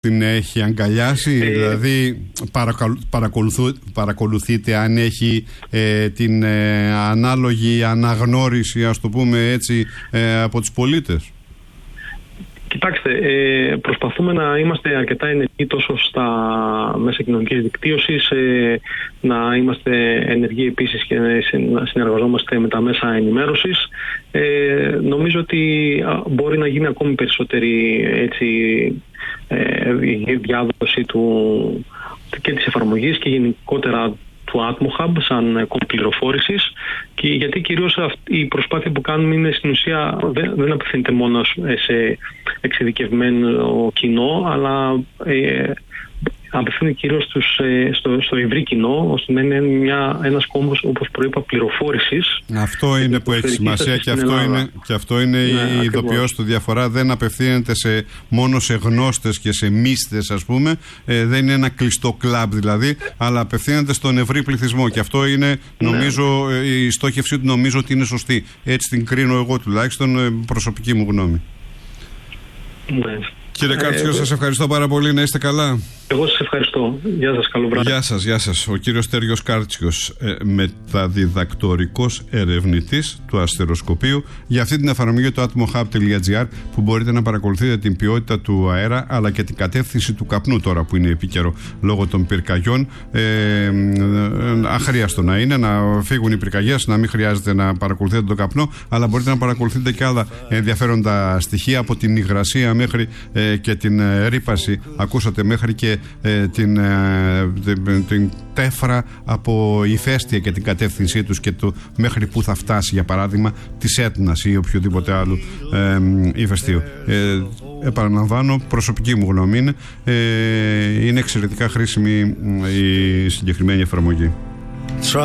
την έχει αγκαλιάσει, δηλαδή παρακολουθείτε αν έχει την ανάλογη αναγνώριση, ας το πούμε έτσι, από τους πολίτες? Κοιτάξτε, προσπαθούμε να είμαστε αρκετά ενεργοί τόσο στα μέσα κοινωνικής δικτύωσης, να είμαστε ενεργοί επίσης και να συνεργαζόμαστε με τα μέσα ενημέρωσης. Νομίζω ότι μπορεί να γίνει ακόμη περισσότερη η διάδοση και της εφαρμογής και γενικότερα του AtmoHub σαν κόμμα πληροφόρησης, και γιατί κυρίως η προσπάθεια που κάνουμε είναι στην ουσία δεν απευθύνεται μόνο σε εξειδικευμένο κοινό, αλλά απευθύνεται κυρίως στο ευρύ κοινό, ώστε να είναι ένας κόμβος, όπως προείπα, πληροφόρησης. Αυτό είναι που έχει σημασία και αυτό είναι η ειδοποιώς του. Διαφορά δεν απευθύνεται μόνο σε γνώστες και σε μίστες, ας πούμε, δεν είναι ένα κλειστό κλαμπ δηλαδή, αλλά απευθύνεται στον ευρύ πληθυσμό, και αυτό είναι, νομίζω, η στόχευσή του νομίζω ότι είναι σωστή. Έτσι την κρίνω εγώ, τουλάχιστον προσωπική μου γνώμη. Ναι. Κύριε Κάρτσιο, σας ευχαριστώ πάρα πολύ. Να είστε καλά. Εγώ σας ευχαριστώ. Γεια σας, καλό βράδυ. Γεια σας. Ο κύριος Στέργιος Κάρτσιος, μεταδιδακτορικός ερευνητής του αστεροσκοπείου, για αυτή την εφαρμογή του atmohub.gr, που μπορείτε να παρακολουθείτε την ποιότητα του αέρα αλλά και την κατεύθυνση του καπνού, τώρα που είναι επίκαιρο λόγω των πυρκαγιών. Αχρίαστο να είναι να φύγουν οι πυρκαγιές, να μην χρειάζεται να παρακολουθείτε τον καπνό, αλλά μπορείτε να παρακολουθείτε και άλλα ενδιαφέροντα στοιχεία, από την υγρασία μέχρι και την ρύπαση. Ακούσατε, μέχρι και την τέφρα από ηφαίστεια και την κατεύθυνσή τους και το μέχρι που θα φτάσει, για παράδειγμα, της Έτνας ή οποιοδήποτε άλλου ηφαιστείου. Επαναλαμβάνω, προσωπική μου γνώμη είναι εξαιρετικά χρήσιμη η συγκεκριμένη εφαρμογή.